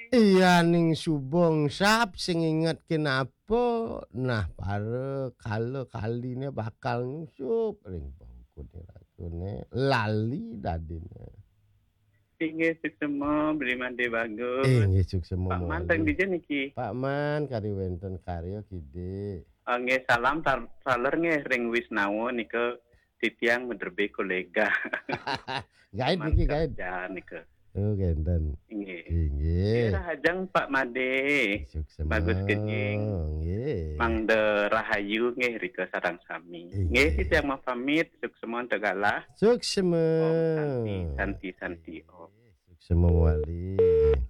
Iya ning subong sap sing inget kenapa, nah pare kalau kaline bakal nyusup ring bangkune ragune lali dadine. Inggih suksema beli mande bagus. Nggih suksema Pak Manteng mowali. dijen niki. Pak Man kari wonten karya kide. Nggih salam saler nggih ring Wisnawa nika titiang menderbe kolega. Gaib Teman niki gaib. kerja nika. Oh genten. Inggih. Nggih Nggih. rahajeng Pak Made. Suksema Bagus kenging. nggih. Mangde Rahayu nggih rika sareng sami. Nggih Nggih. titiang mau pamit suksema tegalah. Suksema. Om Santi Santi Santi Om. Suksema mowali.